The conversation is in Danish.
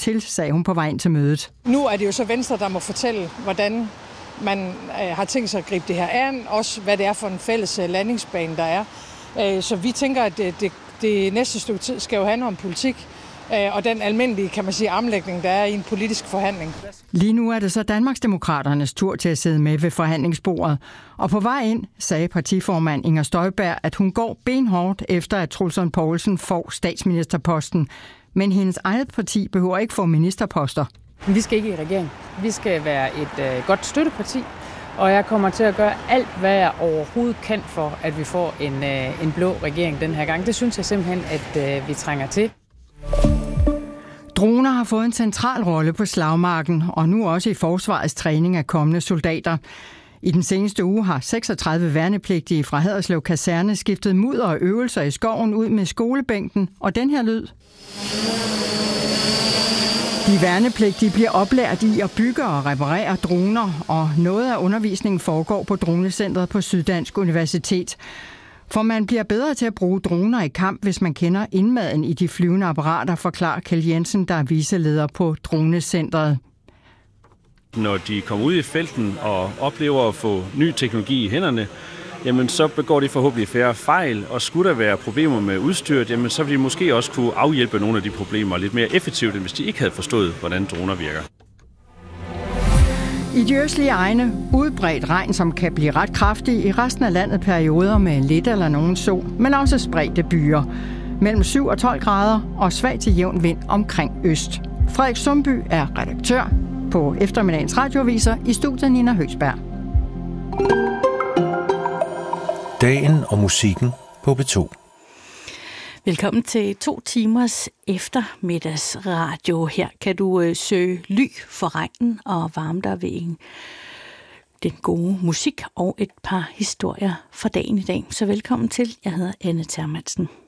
til, sagde hun på vej ind til mødet. Nu er det jo så Venstre, der må fortælle, hvordan man har tænkt sig at gribe det her an, også hvad det er for en fælles landingsbane, der er. Så vi tænker, at det næste stykke tid skal jo handle om politik, og den almindelige, kan man sige, armlægning, der er i en politisk forhandling. Lige nu er det så Danmarksdemokraternes tur til at sidde med ved forhandlingsbordet. Og på vej ind sagde partiformand Inger Støjberg, at hun går benhårdt efter, at Troels Lund Poulsen får statsministerposten. Men hendes eget parti behøver ikke få ministerposter. Vi skal ikke i regering. Vi skal være et godt støtteparti, og jeg kommer til at gøre alt, hvad jeg overhovedet kan for, at vi får en blå regering den her gang. Det synes jeg simpelthen, at vi trænger til. Droner har fået en central rolle på slagmarken, og nu også i forsvarets træning af kommende soldater. I den seneste uge har 36 værnepligtige fra Haderslev Kaserne skiftet mudder og øvelser i skoven ud med skolebænken, og den her lyd. De værnepligtige bliver oplært i at bygge og reparere droner, og noget af undervisningen foregår på Dronecentret på Syddansk Universitet. For man bliver bedre til at bruge droner i kamp, hvis man kender indmaden i de flyvende apparater, forklarer Kjeld Jensen, der er viceleder på Dronecentret. Når de kommer ud i felten og oplever at få ny teknologi i hænderne, jamen så begår de forhåbentlig færre fejl, og skulle der være problemer med udstyret, jamen så vil de måske også kunne afhjælpe nogle af de problemer lidt mere effektivt, end hvis de ikke havde forstået, hvordan droner virker. I de østlige egne udbredt regn, som kan blive ret kraftig, i resten af landet perioder med lidt eller nogen sol, men også spredte byer. Mellem 7 og 12 grader og svag til jævn vind omkring øst. Frederik Sundby er redaktør på eftermiddagens radioaviser. I studiet Nina Høgsberg. Dagen og musikken på P2. Velkommen til 2 timers eftermiddagsradio. Her kan du søge ly for regnen og varme dig ved den gode musik og et par historier fra dagen i dag. Så velkommen til. Jeg hedder Anne Termansen.